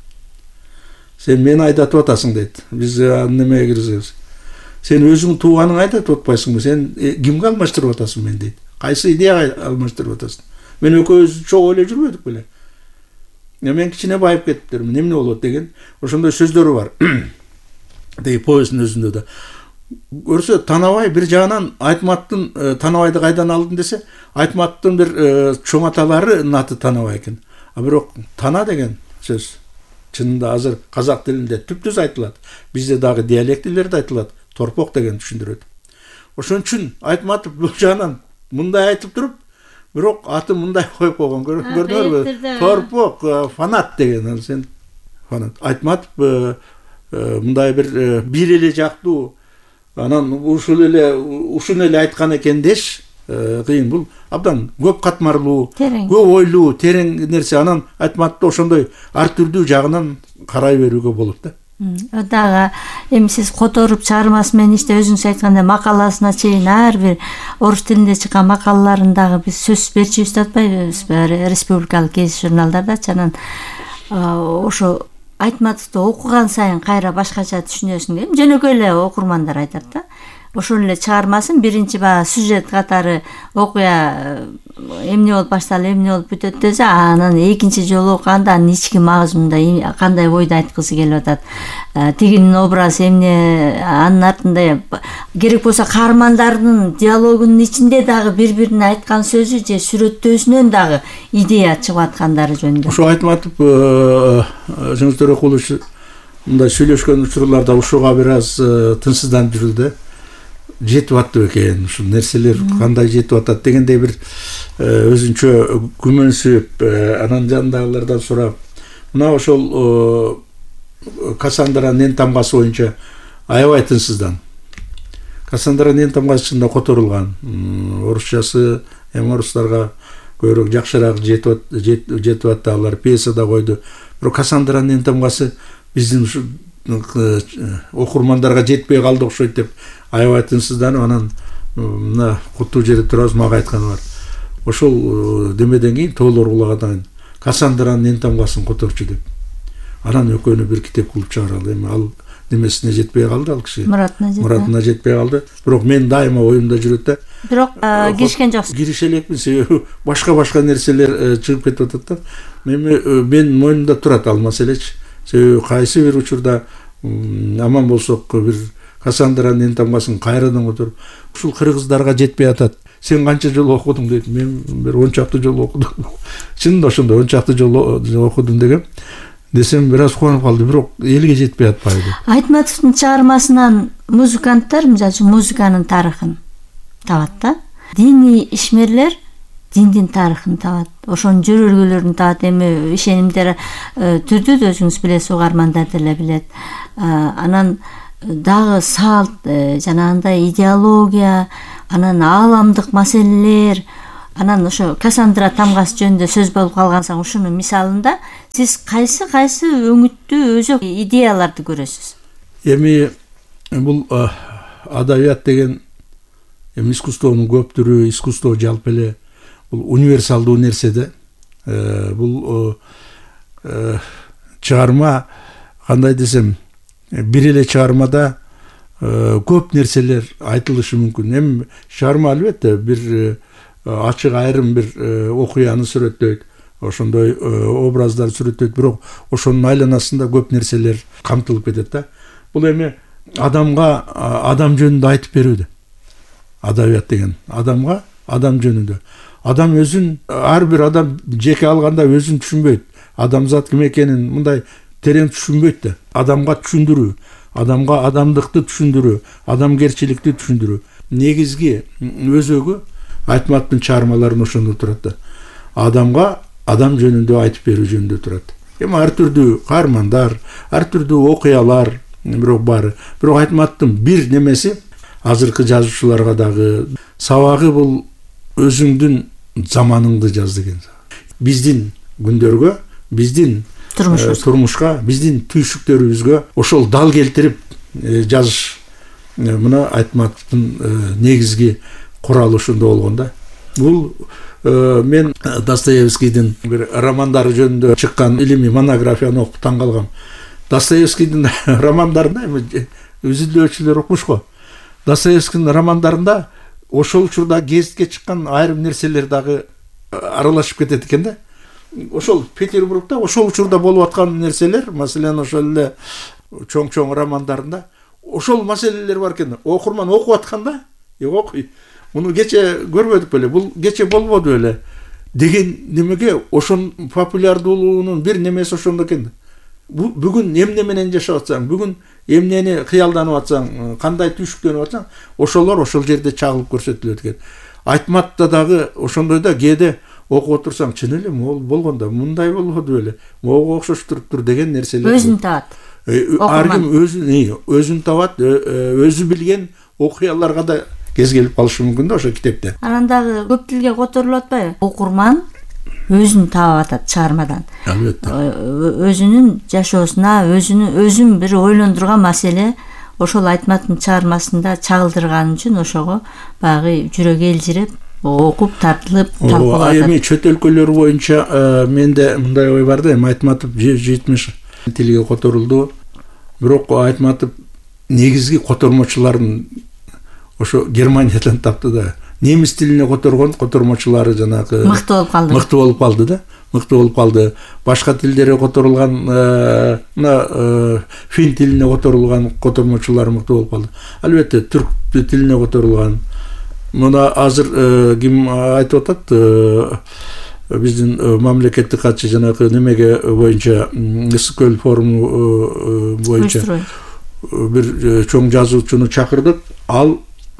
Сен мени айдатып атасың дейт. Биз немеге кирсебиз. Сен өзүң тууганың айдатып атпайсыңбы? Сен кимге алмаштырып атасың мен дейт. Кайсы идеяга алмаштырып атасың? Мен экөөбүз чогуу эле жүрбөдүк беле? Мен кичине байып кетиптермин. Эмне болот деген ошондой сөздөрү бар. Деги повесттин өзүндө да. Көрсө Танабай бир жагынан Айтматтын Танабайды кайдан алдым десе, Айтматтын бир чоң аталарынын аты Танабай экен. А бирок Тана деген сөз чынында азыр казак тилинде түптүз айтылат. Бизде дагы диалектилерде айтылат. Торпок деген түшүндүрөт. Ошон үчүн Айтматов бул жагынан мындай айтып туруп, бирок аты мындай коюп койгон. Көрдүңөрбү? Торпок, фанат деген. Сен фанат. Айтматов мындай бир бир эле жактуу, анан ушул эле ушуну эле айткан экен деш, кыйын. Бул абдан көп катмарлуу, көп ойлуу, терең нерсе. Анан Айтматовду ошондой ар түрдүү жагынан карай берүүгө болот да. Дагы эми сиз которуп чыгармасы менен иште өзүңүз айткандай макаласына чейин ар бир орус тилинде чыккан макалаларын дагы биз сөз берчибизди атпайбызбы республикалык гезит журналдарда. Анан ошо Айтматовду окуган сайын кайра башкача түшүнөсүң дейм. Жөнөкөй эле окурмандар айтат да. Ошол эле чыгармасын биринчи баягы сюжет катары окуя эмне болуп башталып, эмне болуп бүтөт десе, анан экинчи жолу окуганда анын ички мазмунда кандай ойду айткысы келип атат. Тигинин образы эмне, анын артында керек болсо каармандардын диалогунун ичинде дагы бири-бирине айткан сөзү же сүрөттөөсүнөн дагы идея чыгып аткандары жөнүндө. Ошо Айтматов Жеңиз Төрөкулович мындай сүйлөшкөн учурларда ушуга бир аз тынчсызданып жүрдү. Жетип аттып экен, ушул нерселер кандай жетип атат дегендей бир өзүнчө күмөнсүп, анан жанындагылардан сурап, мына ошол Кассандра Нен тамгасы боюнча аябай тынчсыздан. Кассандра Нен тамгасы чында которулган. Орусчасы эми орустарга көбүрөөк жакшыраак жетип атты, алар пьеса да койду. Бирок Кассандра Нен тамгасы биздин ушу окурмандарга жетпей калды окшойт деп аябай тынчсызданып, анан мына куттуу жерде турабыз мага айтканы бар. Ошол демеден кийин тоолор кулагандан кийин Кассандранын Нен тамгасын которчу деп. Анан экөөнү бир китеп кылып чыгаралы. Эми ал немесине жетпей калды, ал киши. Муратына жетпей. Муратына жетпей калды. Бирок мен дайыма оюмда жүрөт да. Бирок киришкен жоксуз. Кирише элекмин, себеби башка-башка нерселер чыгып кетип атат да. Мен мен моюнумда турат ал маселечи. Себеби кайсы бир учурда аман болсок бир Кассандранын Нен тамгасын кайрадан которуп, ушул кыргыздарга жетпей атат. Сен канча жолу окудуң дейт. Мен бир он чакты жолу окудум. Чынында ошондой он чакты жолу окудум деген. Десем бир аз кубанып калды, бирок элге жетпей атпайды. Айтматовдун чыгармасынан музыканттар, мисалы музыканын тарыхын табат да. Диний ишмерлер диндин тарыхын табат. Ошонун жөрөлгөлөрүн табат. Эми ишенимдер түрдүү өзүңүз билесиз, угармандар деле билет. Анан дагы салт, жанагындай идеология, анан ааламдык маселелер, анан ошо Кассандра тамгасы жөнүндө сөз болуп калгансаң, ушунун мисалында сиз кайсы кайсы өңүттүү өзөк идеяларды көрөсүз? Эми бул адабият деген эми искусствонун көп түрү, искусство жалпы эле бул универсалдуу нерсе да. Бул чыгарма, кандай десем, бир эле чыгармада көп нерселер айтылышы мүмкүн. Эми чыгарма албетте бир ачык айрым бир окуяны сүрөттөйт, ошондой образдар сүрөттөйт, бирок ошонун айланасында көп нерселер камтылып кетет да. Бул эми адамга адам жөнүндө айтып берүүдө. Адабият деген адамга адам жөнүндө. Адам өзүн, ар бир адам жеке алганда өзүн түшүнбөйт. Адамзат ким экенин мындай терең түшүнбөйт да. Адамга түшүндүрүү, адамга адамдыкты түшүндүрүү, адамгерчиликти түшүндүрүү. Негизги өзөгү Айтматовдун чыгармаларын ошондо турат да. Адамга адам жөнүндө айтып берүү жөнүндө турат. Эми ар түрдүү каармандар, ар түрдүү окуялар, бирок баары. Бирок Айтматовдун бир немеси азыркы жазуучуларга дагы сабагы бул өзүңдүн заманыңды жаз деген. Биздин күндөргө, биздин турмушка, биздин түйшүктөрүбүзгө ошол дал келтирип жазыш. Мына Айтматовдун негизги куралы ошондо болгон да. Бул мен Достоевскийдин бир романдары жөнүндө чыккан илимий монографияны окуп таң калгам. Достоевскийдин романдарында эми үзүлдөөчүлөр окumuş го. Достоевскийдин романдарында ошол учурда гезитке чыккан айрым нерселер дагы аралашып кетет экен да. Ошол Петербургда ошол учурда болуп аткан нерселер, маселен ошол эле чоң-чоң романдарында ошол маселелер бар экен. Окурман окуп атканда, "Е окуй, муну кече көрбөдүк беле, бул кече болбоду беле" деген немеге ошон популярдуулугунун бир немеси ошондо экен. Бүгүн эмне менен жашап атсаң, бүгүн эмнени кыялданып атсаң, кандай түшүктөнүп атсаң, ошолор ошол жерде чагылып көрсөтүлөт экен. Айтматовдо дагы ошондой да, кээде окуп отурсаң, чын эле могул болгондо мындай болбоду беле, могуга окшош туруптур деген нерселер. Өзүн табат. Ар ким өзүн, өзүн табат, өзү билген окуяларга да кез келип калышы мүмкүн да ошо китепте. Анан дагы көп тилге которулуп атпайбы? Окурман өзүн таап атат чыгармадан. Албетте. Өзүнүн жашоосуна, өзүнүн өзүн бир ойлондурган маселе ошол Айтматовдун чыгармасында чагылдырган үчүн ошого баягы жүрөгү элжиреп, окуп, тартылып, талкуулап атат. Эми чөт өлкөлөр боюнча менде мындай ой бар да, эми Айтматов жетимиш тилге которулду. Бирок Айтматов негизги котормочуларын ошо Германиядан тапты да. Немис тилине которгон котормочулары жанагы мыкты болуп калды. Мыкты болуп калды да. Мыкты болуп калды. Башка тилдерге которулган, мына фин тилине которулган котормочулар мыкты болуп калды. Албетте түрк тилине которулган. Мына азыр ким айтып атат, биздин мамлекеттик катчы жанагы немеге боюнча, Ысык-Көл форуму боюнча бир чоң жазуучуну чакырдык. Ал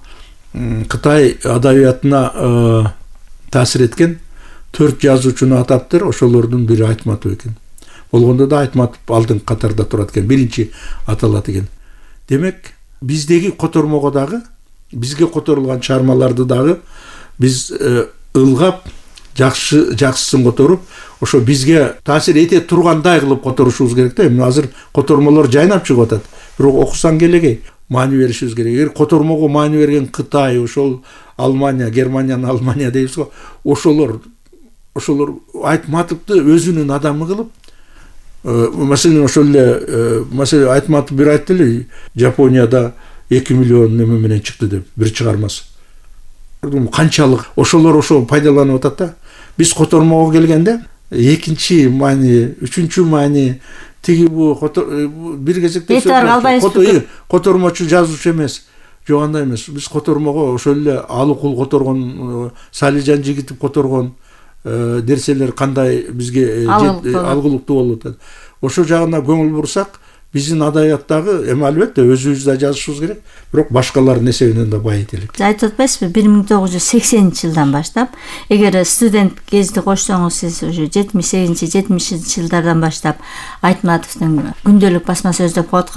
Кытай адабиятына таасир эткен төрт жазуучуну атаптыр, ошолордун бири Айтматов экен. Болгондо да Айтматов алдын катарда турат экен, биринчи аталат экен. Демек, биздеги котормого дагы, бизге которулган чыгармаларды дагы биз ылгап, жакшы жакшысын которуп, ошо бизге таасир эте тургандай кылып которушубуз керек да. Эми азыр котормолор жайнап чыгып атат. Бирок окусаң келегей маани беришибиз керек. Эгер котормого маани берген Кытай, ошол Алмания, Германияны Алмания дейбиз го, ошолор ошолор Айтматовду өзүнүн адамы кылып, маселен ошол эле, маселен Айтматов бир айтты эле, Жапонияда эки миллион неме менен чыкты деп, бир чыгармасы. Канчалык ошолор ошо пайдаланып атат да. Биз котормого келгенде экинчи маани, үчүнчү маани тиги бу бир кезекте котормочу жазуучу эмес, жок андай эмес. Биз котормого ошол эле Алыкул которгон, Салижан Жигитов которгон нерселер кандай бизге алгылыктуу болуп атат. Ошол жагына көңүл бурсак, биздин адабияттагы эми албетте өзүбүз да жазышыбыз керек, бирок башкалардын эсебинен да байыт элек. Айтып атпайсызбы, бир миң тогуз жүз сексенинчи жылдан баштап, эгер студент кезде кошсоңуз, сиз уже жетимиш сегизинчи жетимишинчи жылдардан баштап Айтматовдун күндөлүк басма сөз деп коет го,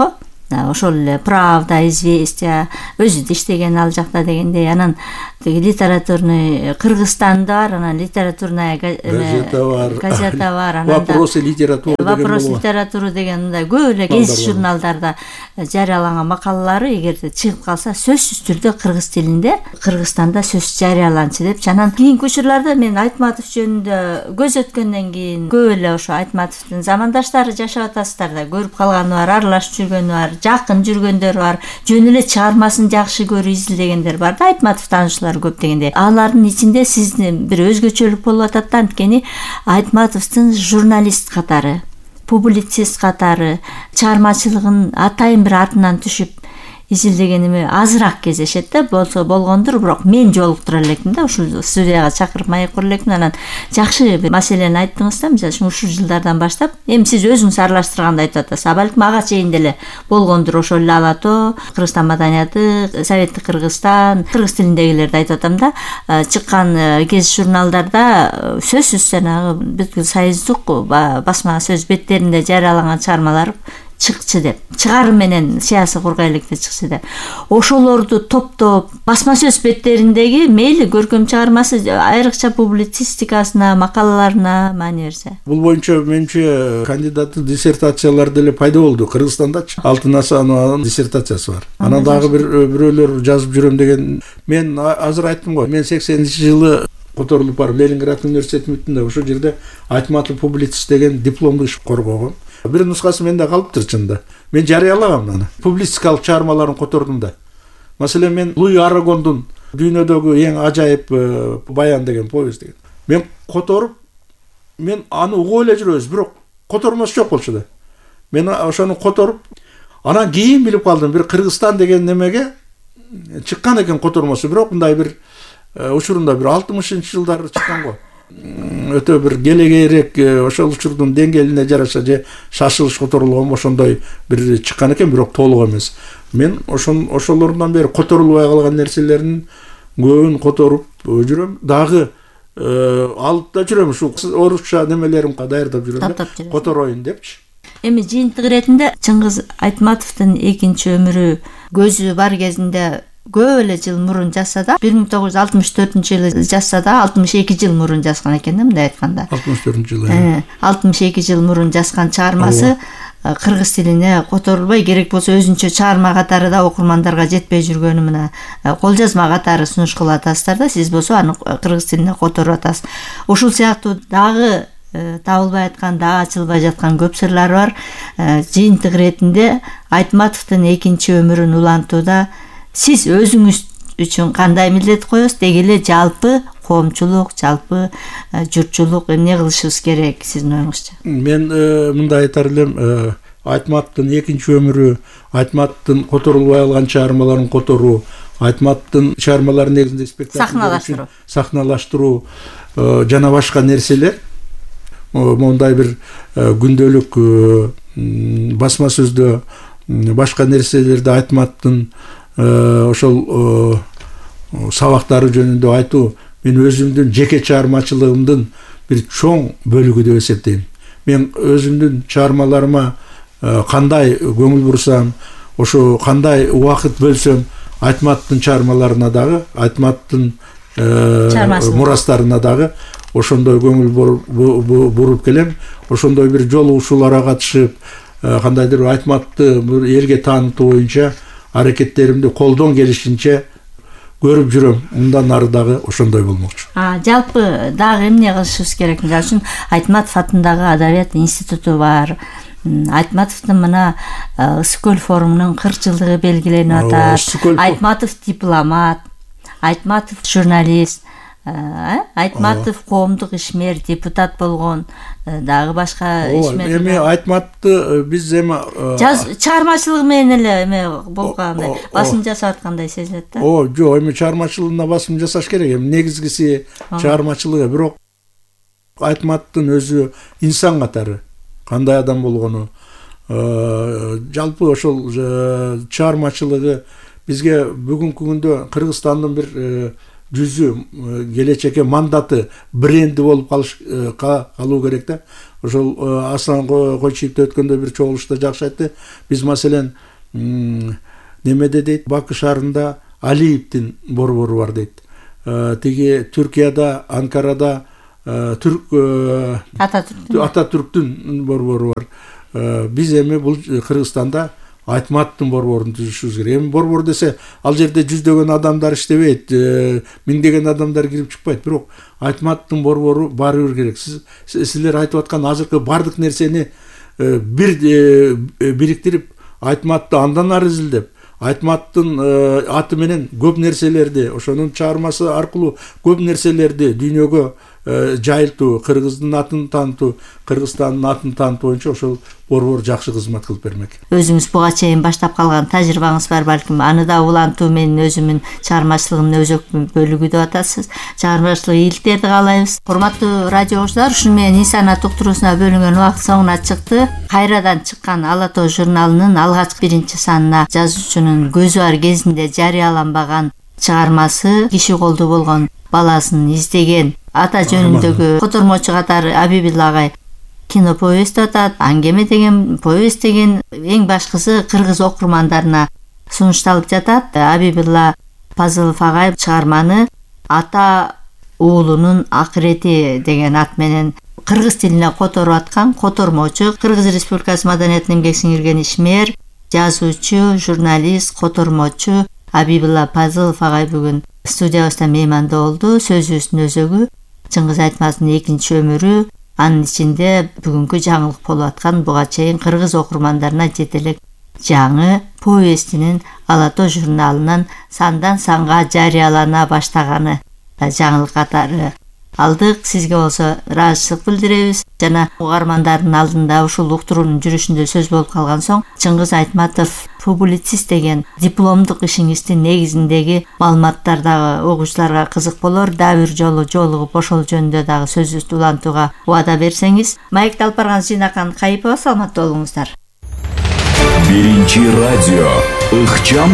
ошол эле Правда, Известия өзү да иштеген ал жакта дегендей. Анан тиги литературный Кыргызстанда бар, анан литературная газета бар, газета бар, анан вопросы литературы деген вопрос литературы деген мындай көп эле гезит журналдарда жарыяланган макалалары эгерде чыгып калса сөзсүз түрдө кыргыз тилинде Кыргызстанда сөз жарыяланчу депчи. Анан кийинки учурларда мен Айтматов жөнүндө көз өткөндөн кийин көп эле ошо Айтматовдун замандаштары жашап атасыздар да, көрүп калганы бар, аралашып жүргөнү бар, жакын жүргөндөр бар, жөн эле чыгармасын жакшы көрүп изилдегендер бар да, Айтматов таанышуулары көп дегенде. Алардын ичинде сиздин бир өзгөчөлүк болуп атат да, анткени Айтматовдун журналист катары, публицист катары чыгармачылыгын атайын бир атынан түшүп изилдегеними азыраак кездешет да, болсо болгондур, бирок мен жолуктура электим да, ушул студияга чакырып маек кура электим. Анан жакшы бир маселени айттыңыз да, мисалы ушул жылдардан баштап, эми сиз өзүңүз аралаштырганды айтып атасыз, а балким ага чейин деле болгондур, ошол эле Ала-Тоо, Кыргызстан маданияты, Советтик Кыргызстан, кыргыз тилиндегилерди айтып атам да, чыккан гезит журналдарда сөзсүз жанагы бүткүл союздук басма сөз беттеринде жарыяланган чыгармалар чыкчы деп, чыгарым менен саясий кургайлыкта чыкчы деп, ошолорду топтоп басма сөз беттериндеги мейли көркөм чыгармасы, айрыкча публицистикасына, макалаларына маани берсе. Бул боюнча менимче кандидаттык диссертациялар деле пайда болду Кыргызстандачы. Алтын Асанованын диссертациясы бар. Анан дагы бир бирөөлөр жазып жүрөм деген. Мен азыр айттым го, мен сексенинчи жылы которулуп барып Ленинград университетин бүттүм, ошол жерде Айтматов публицист деген дипломдук иш коргогом. Бир нускасы менде калыптыр чында. Мен жарыялагам аны. Публицистикалык чыгармаларын котордум да. Маселен, мен Луи Арагондун дүйнөдөгү эң ажайып баян деген повесть деген. Мен которуп, мен аны угуп эле жүрөбүз, бирок котормос жок болчу да. Мен ошону которуп, анан кийин билип калдым, бир Кыргызстан деген немеге чыккан экен котормосу, бирок мындай бир учурунда бир алтымышынчы жылдары чыккан го. Өтө бир келегейрээк ошол учурдун деңгээлине жараша же шашылыш которулган ошондой бир чыккан экен, бирок толук эмес. Мен ошон ошолордон бери которулбай калган нерселердин көбүн которуп жүрөм. Дагы алып да жүрөм, ушу орусча немелерим даярдап жүрөм, котороюн депчи. Эми жыйынтык иретинде Чыңгыз Айтматовдун экинчи өмүрү көзү бар кезинде көп эле жыл мурун жазса да, бир миң тогуз жүз алтымыш төртүнчү жылы жазса да, алтымыш эки жыл мурун жазган экен да, мындай айтканда. алтымыш төртүнчү жылы. алтымыш эки жыл мурун жазган чыгармасы кыргыз тилине которулбай, керек болсо өзүнчө чыгарма катары да окурмандарга жетпей жүргөнү мына кол жазма катары сунуш кылып атасыздар да, сиз болсо аны кыргыз тилине которуп атасыз. Ушул сыяктуу дагы табылбай аткан, дагы ачылбай жаткан көп сырлар бар. Жыйынтык иретинде Айтматовдун экинчи өмүрүн улантууда сиз өзүңүз үчүн кандай милдет коесуз, деги эле жалпы коомчулук, жалпы журтчулук эмне кылышыбыз керек сиздин оюңузча? Мен мындай айтар элем, Айтматовдун экинчи өмүрү, Айтматовдун которулбай калган чыгармаларын которуу, Айтматовдун чыгармаларын негизинде спектакль сахналаштыруу жана башка нерселер, мондай бир күндөлүк басма сөздө башка нерселерди Айтматовдун ошол сабактары жөнүндө айтуу мен өзүмдүн жеке чыгармачылыгымдын бир чоң бөлүгү деп эсептейм. Мен өзүмдүн чыгармаларыма кандай көңүл бурсам, ошо кандай убакыт бөлсөм, Айтматовдун чыгармаларына дагы, Айтматовдун мурастарына дагы ошондой көңүл буруп келем. Ошондой бир жолугушууларга катышып, кандайдыр Айтматовду элге таанытуу боюнча аракеттеримди колдон келишинче көрүп жүрөм. Мындан ары дагы ошондой болмокчу. А жалпы дагы эмне кылышыбыз керек? Мисалы үчүн Айтматов атындагы Адабият институту бар. Айтматовдун мына Ысык көл форумунун кырк жылдыгы белгиленип атат. Айтматов дипломат, Айтматов журналист, Айтматов коомдук ишмер, депутат болгон, дагы башка ишмер. Эми Айтматовду биз эми чыгармачылыгы менен эле эме болуп калгандай, басым жасап аткандай сезилет да. О, жок, эми чыгармачылыгына басым жасаш керек. Эми негизгиси чыгармачылыгы, бирок Айтматовдун өзү инсан катары кандай адам болгону, жалпы ошол чыгармачылыгы бизге бүгүнкү күндө Кыргызстандын бир жүзү, келечекке мандаты, бренди болуп калыш калуу керек да. Ошол Асан Койчиевде өткөндө бир чогулушта жакшы айтты. Биз маселен немеде дейт, Бакы шаарында Алиевдин борбору бар дейт. Тиги Түркияда, Анкарада Түрк Ататүрктүн борбору бар. Биз эми бул Кыргызстанда Айтматовдун борборун түзүшүбүз керек. Эми борбор десе, ал жерде жүздөгөн адамдар иштебейт, миңдеген адамдар кирип чыкпайт. Бирок Айтматовдун борбору баары бир керек. Сиз силер айтып аткан азыркы бардык нерсени бир бириктирип, Айтматовду андан ары изилдеп, Айтматовдун аты менен көп нерселерди, ошонун чыгармасы аркылуу көп нерселерди дүйнөгө жайылтуу, Кыргыздын атын таанытуу, Кыргызстандын атын таанытуу боюнча ошол борбор жакшы кызмат кылып бермек. Өзүңүз буга чейин баштап калган тажрыйбаңыз бар, балким аны да улантуу менин өзүмүн чыгармачылыгымдын өзөк бөлүгү деп атасыз. Чыгармачылык ийгиликтерди каалайбыз. Урматтуу радио окуучулар, ушуну менен Нисана туктуруусуна бөлүнгөн убакыт соңуна чыкты. Кайрадан чыккан Ала тоо журналынын алгачкы биринчи санына жазуучунун көзү бар кезинде жарыяланбаган чыгармасы киши колдуу болгон баласын издеген ата жөнүндөгү котормочу катары Абибилла агай киноповест атат, аңгеме деген повест деген эң башкысы кыргыз окурмандарына сунушталып жатат. Абибилла Пазылов агай чыгарманы ата уулунун акырети деген ат менен кыргыз тилине которуп аткан котормочу, Кыргыз Республикасы Маданиятын эмгек сиңирген ишмер, жазуучу, журналист, котормочу Абибилла Пазылов агай бүгүн студиябызда мейманда болду. Сөзүбүздүн өзөгү Чыңгыз Айтматовдун экинчи өмүрү, анын ичинде бүгүнкү жаңылык болуп аткан буга чейин кыргыз окурмандарына жете элек жаңы повестинин Ала тоо журналынан сандан санга жарыялана баштаганы жаңылык катары алдык. Сизге болсо ыраазычылык билдиребиз. Жана угармандардын алдында ушул уктуруунун жүрүшүндө сөз болуп калган соң, Чыңгыз Айтматов публицист деген дипломдук ишиңиздин негизиндеги маалыматтар дагы окуучуларга кызык болор. Дагы бир жолу жолугуп ошол жөнүндө дагы сөзүбүздү улантууга убада берсеңиз. Майкты алып барган Жинакан Кайыпова, саламаттуу болуңуздар. Биринчи радио ыкчам